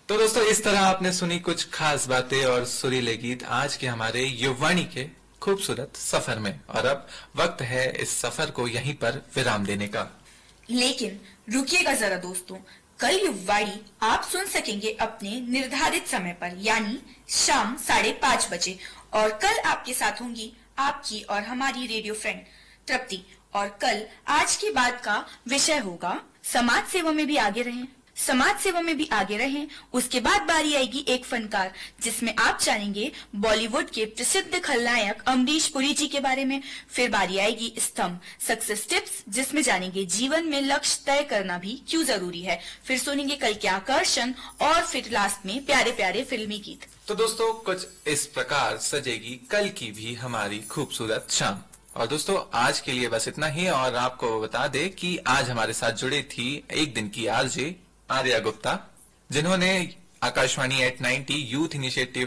तो दोस्तों इस तरह आपने सुनी कुछ खास बातें और सुरीले गीत आज के हमारे युववाणी के खूबसूरत सफर में। और अब वक्त है इस सफर को यहीं पर विराम देने का। लेकिन रुकिएगा जरा दोस्तों, कल युववाणी आप सुन सकेंगे अपने निर्धारित समय पर, यानी शाम 5:30 बजे। और कल आपके साथ होंगी आपकी और हमारी रेडियो फ्रेंड तृप्ति। और कल आज की बात का विषय होगा समाज सेवा में भी आगे रहें। समाज सेवा में भी आगे रहें। उसके बाद बारी आएगी एक फनकार, जिसमें आप जानेंगे बॉलीवुड के प्रसिद्ध खलनायक अमरीश पुरी जी के बारे में। फिर बारी आएगी स्तंभ सक्सेस टिप्स, जिसमें जानेंगे जीवन में लक्ष्य तय करना भी क्यों जरूरी है। फिर सुनेंगे कल के आकर्षण और फिर लास्ट में प्यारे प्यारे फिल्मी गीत। तो दोस्तों कुछ इस प्रकार सजेगी कल की भी हमारी खूबसूरत शाम। और दोस्तों आज के लिए बस इतना ही। और आपको बता दे कि आज हमारे साथ जुड़ी थी एक दिन की आरजे आर्या गुप्ता, जिन्होंने आकाशवाणी @ 90 यूथ इनिशिएटिव